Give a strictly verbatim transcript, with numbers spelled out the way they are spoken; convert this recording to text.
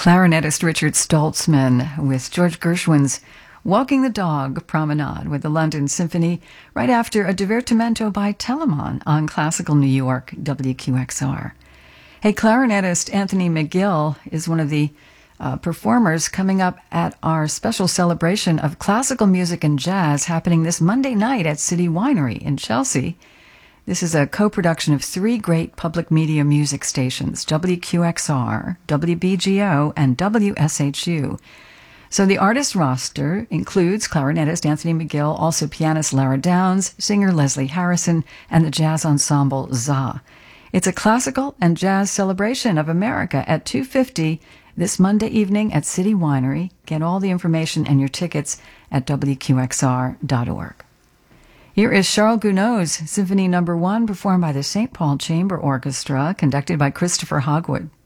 Clarinetist Richard Stoltzman with George Gershwin's Walking the Dog Promenade with the London Symphony right after a divertimento by Telemann on Classical New York, W Q X R. Hey, clarinetist Anthony McGill is one of the uh, performers coming up at our special celebration of classical music and jazz happening this Monday night at City Winery in Chelsea. This is a co-production of three great public media music stations, W Q X R, W B G O, and W S H U. So the artist roster includes clarinetist Anthony McGill, also pianist Lara Downs, singer Leslie Harrison, and the jazz ensemble Za. It's a classical and jazz celebration of America at two fifty this Monday evening at City Winery. Get all the information and your tickets at W Q X R dot org. Here is Charles Gounod's Symphony Number One, performed by the Saint Paul Chamber Orchestra, conducted by Christopher Hogwood.